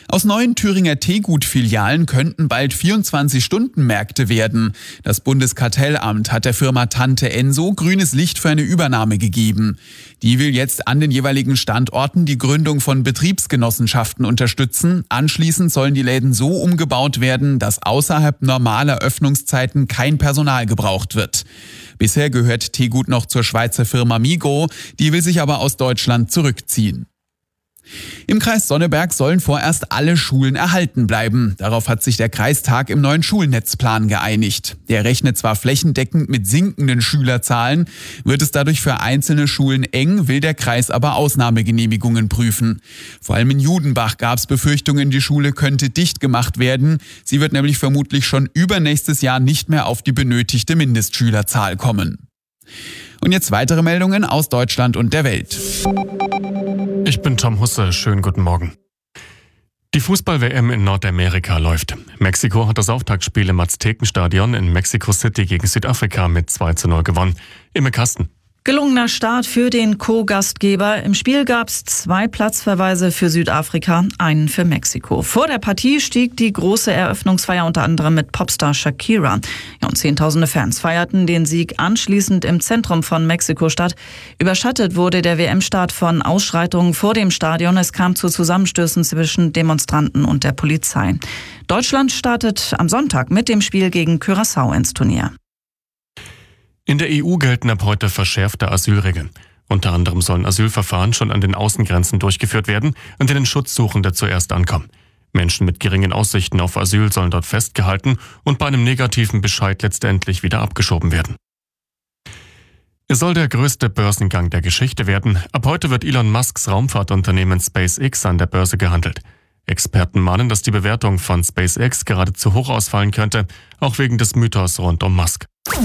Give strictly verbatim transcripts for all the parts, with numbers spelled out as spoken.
Aus neuen Thüringer Teegut-Filialen könnten bald vierundzwanzig-Stunden-Märkte werden. Das Bundeskartellamt hat der Firma Tante Enso grünes Licht für eine Übernahme gegeben. Die will jetzt an den jeweiligen Standorten die Gründung von Betriebsgenossenschaften unterstützen. Anschließend sollen die Läden so umgebaut werden, dass außerhalb normaler Öffnungszeiten kein Personal gebraucht wird. Bisher gehört Teegut noch zur Schweizer Firma Migros, die will sich aber aus Deutschland zurückziehen. Im Kreis Sonneberg sollen vorerst alle Schulen erhalten bleiben. Darauf hat sich der Kreistag im neuen Schulnetzplan geeinigt. Der rechnet zwar flächendeckend mit sinkenden Schülerzahlen, wird es dadurch für einzelne Schulen eng, will der Kreis aber Ausnahmegenehmigungen prüfen. Vor allem in Judenbach gab es Befürchtungen, die Schule könnte dicht gemacht werden. Sie wird nämlich vermutlich schon übernächstes Jahr nicht mehr auf die benötigte Mindestschülerzahl kommen. Und jetzt weitere Meldungen aus Deutschland und der Welt. Ich bin Tom Husse, schönen guten Morgen. Die Fußball-W M in Nordamerika läuft. Mexiko hat das Auftaktspiel im Aztekenstadion in Mexico City gegen Südafrika mit zwei zu null gewonnen. Imme Kasten. Gelungener Start für den Co-Gastgeber. Im Spiel gab es zwei Platzverweise für Südafrika, einen für Mexiko. Vor der Partie stieg die große Eröffnungsfeier unter anderem mit Popstar Shakira. Ja, und zehntausende Fans feierten den Sieg anschließend im Zentrum von Mexiko-Stadt. Überschattet wurde der W M-Start von Ausschreitungen vor dem Stadion. Es kam zu Zusammenstößen zwischen Demonstranten und der Polizei. Deutschland startet am Sonntag mit dem Spiel gegen Curaçao ins Turnier. In der E U gelten ab heute verschärfte Asylregeln. Unter anderem sollen Asylverfahren schon an den Außengrenzen durchgeführt werden, an denen Schutzsuchende zuerst ankommen. Menschen mit geringen Aussichten auf Asyl sollen dort festgehalten und bei einem negativen Bescheid letztendlich wieder abgeschoben werden. Es soll der größte Börsengang der Geschichte werden. Ab heute wird Elon Musks Raumfahrtunternehmen SpaceX an der Börse gehandelt. Experten mahnen, dass die Bewertung von SpaceX gerade zu hoch ausfallen könnte, auch wegen des Mythos rund um Musk.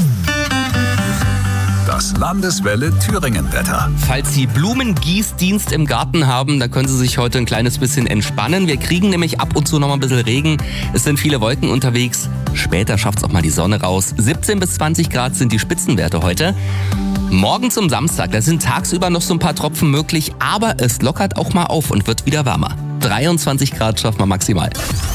Das Landeswelle Thüringen-Wetter. Falls Sie Blumengießdienst im Garten haben, dann können Sie sich heute ein kleines bisschen entspannen. Wir kriegen nämlich ab und zu noch mal ein bisschen Regen. Es sind viele Wolken unterwegs. Später schafft es auch mal die Sonne raus. siebzehn bis zwanzig Grad sind die Spitzenwerte heute. Morgen zum Samstag, da sind tagsüber noch so ein paar Tropfen möglich, aber es lockert auch mal auf und wird wieder wärmer. dreiundzwanzig Grad schaffen wir maximal.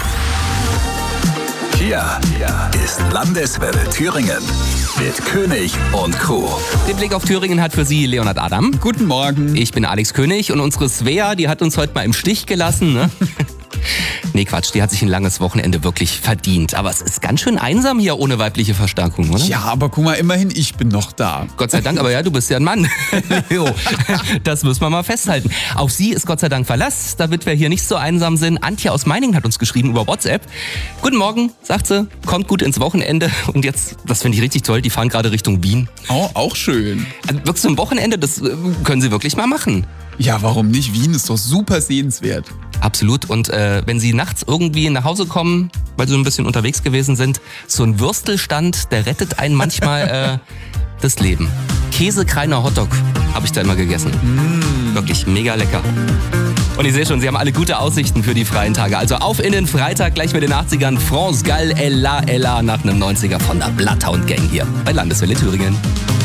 Hier, hier ist Landeswelle Thüringen mit König und Crew. Den Blick auf Thüringen hat für Sie Leonhard Adam. Guten Morgen. Ich bin Alex König und unsere Svea, die hat uns heute mal im Stich gelassen, ne? Nee, Quatsch, die hat sich ein langes Wochenende wirklich verdient. Aber es ist ganz schön einsam hier ohne weibliche Verstärkung, oder? Ja, aber guck mal, immerhin, ich bin noch da. Gott sei Dank, aber ja, du bist ja ein Mann. Jo, das müssen wir mal festhalten. Auf sie ist Gott sei Dank Verlass, damit wir hier nicht so einsam sind. Antje aus Meiningen hat uns geschrieben über WhatsApp. Guten Morgen, sagt sie, kommt gut ins Wochenende. Und jetzt, das finde ich richtig toll, die fahren gerade Richtung Wien. Oh, auch schön. Also wirklich so ein Wochenende, das können sie wirklich mal machen. Ja, warum nicht? Wien ist doch super sehenswert. Absolut. Und äh, wenn Sie nachts irgendwie nach Hause kommen, weil Sie so ein bisschen unterwegs gewesen sind, so ein Würstelstand, der rettet einen manchmal äh, das Leben. Käsekreiner Hotdog habe ich da immer gegessen. Mm. Wirklich mega lecker. Und ich sehe schon, Sie haben alle gute Aussichten für die freien Tage. Also auf in den Freitag, gleich mit den achtzigern. France Gall, Ella, Ella nach einem neunziger von der Bloodhound Gang hier bei Landeswelle Thüringen.